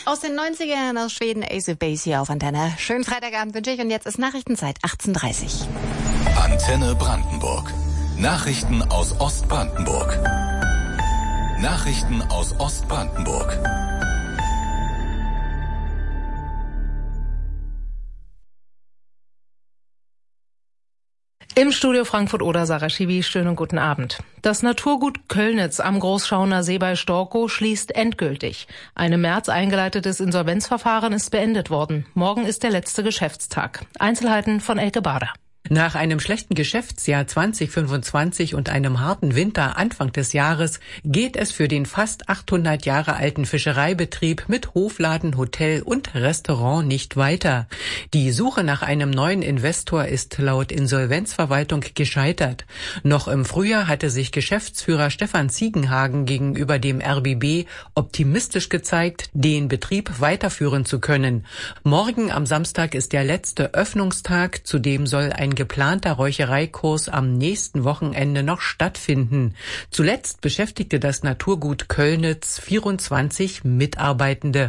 Aus den 90ern aus Schweden, Ace of Base hier auf Antenne. Schönen Freitagabend wünsche ich und jetzt ist Nachrichtenzeit 18:30. Antenne Brandenburg. Nachrichten aus Ostbrandenburg. Nachrichten aus Ostbrandenburg. Im Studio Frankfurt-Oder Sarah Schiwi, schönen guten Abend. Das Naturgut Köllnitz am Großschauner See bei Storkow schließt endgültig. Ein im März eingeleitetes Insolvenzverfahren ist beendet worden. Morgen ist der letzte Geschäftstag. Einzelheiten von Elke Bader. Nach einem schlechten Geschäftsjahr 2025 und einem harten Winter Anfang des Jahres geht es für den fast 800 Jahre alten Fischereibetrieb mit Hofladen, Hotel und Restaurant nicht weiter. Die Suche nach einem neuen Investor ist laut Insolvenzverwaltung gescheitert. Noch im Frühjahr hatte sich Geschäftsführer Stefan Ziegenhagen gegenüber dem RBB optimistisch gezeigt, den Betrieb weiterführen zu können. Morgen am Samstag ist der letzte Öffnungstag, zudem soll ein geplanter Räuchereikurs am nächsten Wochenende noch stattfinden. Zuletzt beschäftigte das Naturgut Köllnitz 24 Mitarbeitende.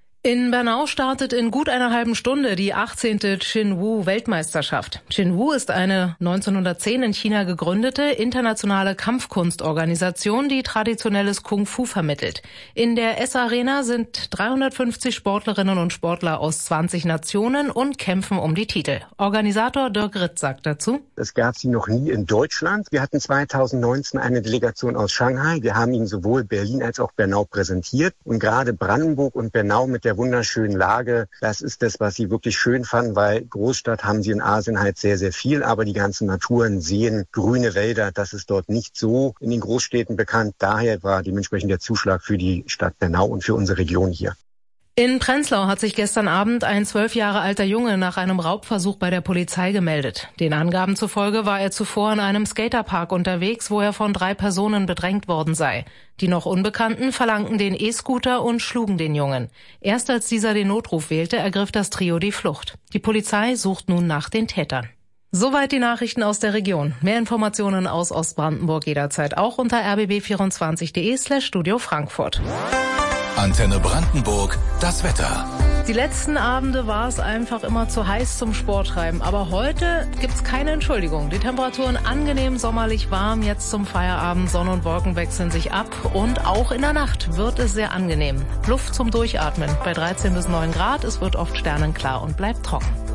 In Bernau startet in gut einer halben Stunde die 18. Chin-Woo-Weltmeisterschaft. Chin-Woo ist eine 1910 in China gegründete internationale Kampfkunstorganisation, die traditionelles Kung-Fu vermittelt. In der S-Arena sind 350 Sportlerinnen und Sportler aus 20 Nationen und kämpfen um die Titel. Organisator Dirk Ritt sagt dazu: Es gab sie noch nie in Deutschland. Wir hatten 2019 eine Delegation aus Shanghai. Wir haben ihnen sowohl Berlin als auch Bernau präsentiert. Und gerade Brandenburg und Bernau mit der wunderschönen Lage, das ist das, was sie wirklich schön fanden, weil Großstadt haben sie in Asien halt sehr, sehr viel, aber die ganzen Naturen, Seen, grüne Wälder, das ist dort nicht so in den Großstädten bekannt. Daher war dementsprechend der Zuschlag für die Stadt Bernau und für unsere Region hier. In Prenzlau hat sich gestern Abend ein 12 Jahre alter Junge nach einem Raubversuch bei der Polizei gemeldet. Den Angaben zufolge war er zuvor in einem Skaterpark unterwegs, wo er von 3 Personen bedrängt worden sei. Die noch Unbekannten verlangten den E-Scooter und schlugen den Jungen. Erst als dieser den Notruf wählte, ergriff das Trio die Flucht. Die Polizei sucht nun nach den Tätern. Soweit die Nachrichten aus der Region. Mehr Informationen aus Ostbrandenburg jederzeit auch unter rbb24.de/Studio Frankfurt. Antenne Brandenburg, das Wetter. Die letzten Abende war es einfach immer zu heiß zum Sporttreiben. Aber heute gibt's keine Entschuldigung. Die Temperaturen angenehm sommerlich warm. Jetzt zum Feierabend. Sonne und Wolken wechseln sich ab. Und auch in der Nacht wird es sehr angenehm. Luft zum Durchatmen bei 13 bis 9 Grad. Es wird oft sternenklar und bleibt trocken.